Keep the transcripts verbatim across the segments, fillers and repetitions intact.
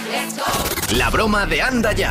La broma de Anda Ya.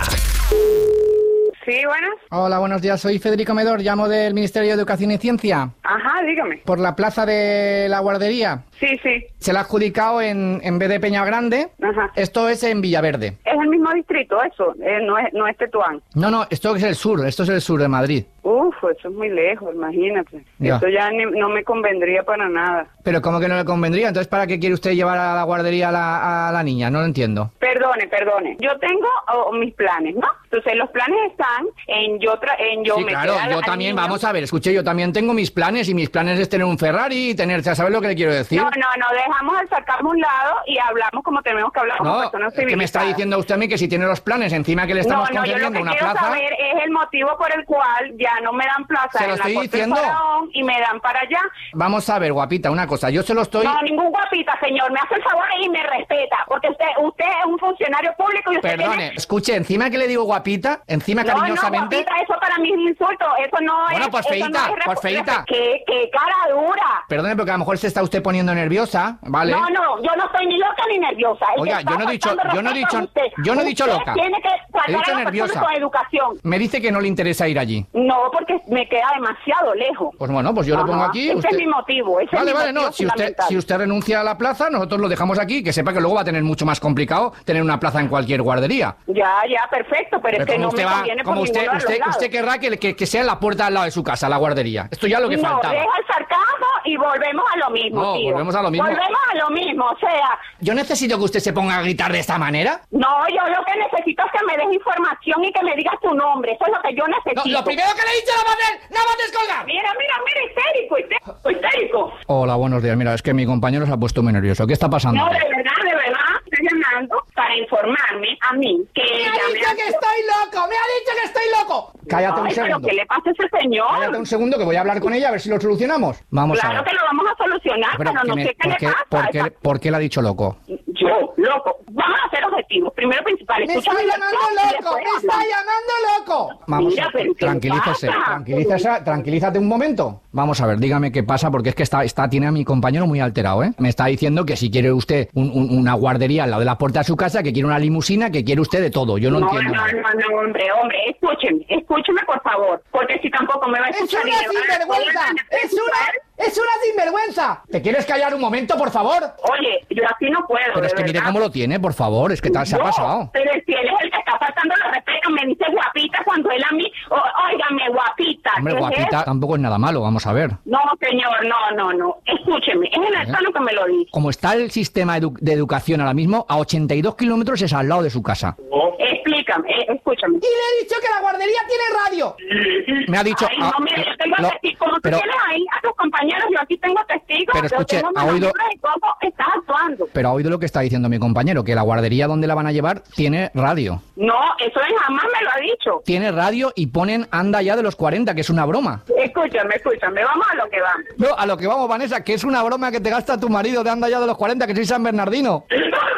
Sí, buenas. Hola, buenos días. Soy Federico Medor, llamo del Ministerio de Educación y Ciencia. Ajá, dígame. Por la plaza de la guardería. Sí, sí. Se la ha adjudicado en, en vez de Peñagrande. Ajá. Esto es en Villaverde. Es el mismo distrito, eso. Eh, no es, no es Tetuán. No, no, esto es el sur. Esto es el sur de Madrid. Uf, eso es muy lejos, imagínate. Ya. Eso ya ni- no me convendría para nada. Pero ¿cómo que no le convendría? Entonces, ¿para qué quiere usted llevar a la guardería a la, a la niña? No lo entiendo. Perdone, perdone. Yo tengo oh, mis planes, ¿no? Entonces, los planes están en yo, tra en yo Sí, meter claro, al- yo al también, niño. vamos a ver, escuche, yo también tengo mis planes y mis planes es tener un Ferrari y tener, ¿sabes lo que le quiero decir? No, no, no, dejamos el sarcasmo a un lado y hablamos como tenemos que hablar como No, personas es que me está civilizadas. diciendo usted a mí que si tiene los planes encima que le estamos no, no, yo lo concediendo que una quiero plaza... saber es el motivo por el cual ya no me dan plaza Se lo en estoy la Corte diciendo. del Faraón y me dan para allá. Vamos a ver, guapita, una cosa, yo se lo estoy... No, ningún guapita, señor. Me hace el favor y me respeta, porque usted usted es un funcionario público y usted Perdone, tiene... escuche, encima que le digo guapita, encima No, no, cariñosamente... guapita, eso para mí es un insulto. Eso no Bueno, es... pues eso feíta, no es pues repu- feíta. ¿Qué, qué cara dura. Perdone, porque a lo mejor se está usted poniendo nerviosa, ¿vale? No, no, yo no estoy ni loca ni nerviosa. El Oiga, que está yo no he dicho- faltando yo no he respeto dicho- es usted. yo no he dicho Usted loca. tiene que tratar He dicho a las nerviosa. personas con educación. Me dice que no le interesa ir allí. No, porque me queda demasiado lejos. Pues bueno, pues yo lo Ajá. pongo aquí. Ese usted- es mi motivo. Ese Vale, es mi vale, motivo no. Si usted, fundamental. si usted renuncia a la plaza, nosotros lo dejamos aquí. Que sepa que luego va a tener mucho más complicado tener una plaza en cualquier guardería. Ya, ya, perfecto, pero es que como no usted me va, conviene por como usted, ninguno de los usted, lados. usted querrá que, que, que sea en la puerta al lado de su casa, la guardería. Esto ya es lo que no, faltaba. deja el sarcasmo y volvemos a lo mismo, No, tío. volvemos a lo mismo. Volvemos a lo mismo, o sea... Yo necesito que usted se ponga a gritar de esta manera. No, yo lo que necesito es que me des información y que me digas tu nombre. Eso es lo que yo No, necesito. lo primero que le he dicho no va a hacer, no va a descolgar. Mira, mira, mira, histérico, histérico, histérico. Hola, buenos días. Mira, es que mi compañero se ha puesto muy nervioso. ¿Qué está pasando? No, de verdad, de verdad, estoy llamando para informarme a mí que ¡Me ella ha me dicho ha- que estoy loco! ¡Me ha dicho que estoy loco! Cállate un Ay, pero segundo. ¿qué le pasa a ese señor? Cállate un segundo que voy a hablar con ella a ver si lo solucionamos. Vamos a Claro ver. que lo vamos a solucionar, pero, que no me- sé qué ¿por, le qué, pasa. por, qué, Esa- ¿Por qué le ha dicho loco? Yo, loco. Vamos a ser objetivos. Primero principal, ¡Me escúchame está la llamando opción y loco! después ¡Me está hablamos. llamando loco! Vamos Mira, a pero ¿qué tranquilícese, pasa? tranquilícese, tranquilízate un momento. Vamos a ver, dígame qué pasa, porque es que está, está tiene a mi compañero muy alterado, ¿eh? Me está diciendo que si quiere usted un- un- una guardería al lado de la puerta de su casa, que quiere una limusina, que quiere usted de todo. Yo no, No, entiendo no, nada. no, no, hombre, hombre, escúcheme, escúcheme por favor, porque si tampoco me va a ¡Es escuchar... una y me va a- sinvergüenza! ¡Es una, es una sinvergüenza! ¿Te quieres callar un momento, por favor? Oye, yo así no puedo, Pero es de que mire verdad. cómo lo tiene, por favor. Es que tal se ha No, pasado. pero si él es el que está faltando el respeto, me dice guapita cuando él a mí... o- óigame, guapita. Hombre, ¿qué es guapita, eso? tampoco es nada malo, vamos a ver. No, señor, no, no, no. Escúcheme, es el hermano que me lo dice. Como está el sistema edu- de educación ahora mismo, a ochenta y dos kilómetros es al lado de su casa. Explícame, eh, escúchame. Y le he dicho que la guardería tiene radio. Me ha dicho... Ay, no, ah, mira, yo tengo lo- testigos. Como tú pero, tienes ahí a tus compañeros, yo aquí tengo testigos. Pero yo escuche, tengo ha oído- manobras de cómo estás actuando. pero ha oído lo que está diciendo mi compañero, que la guardería donde la van a llevar tiene radio. No, eso él jamás me lo ha dicho. Tiene radio y ponen Anda Ya de los cuarenta, que es una broma. Escúchame, escúchame, vamos a lo que vamos. No, a lo que vamos, Vanessa, que es una broma que te gasta tu marido de Anda Ya de los cuarenta, que soy San Bernardino.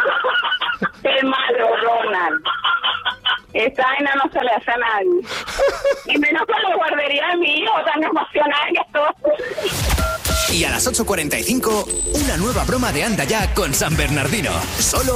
Qué malo, Ronald. Esta vaina no se le hace a nadie. Y menos con la guardería de mi hijo, tan emocionada que estoy. Y a las ocho cuarenta y cinco, una nueva broma de Anda Ya con San Bernardino. Solo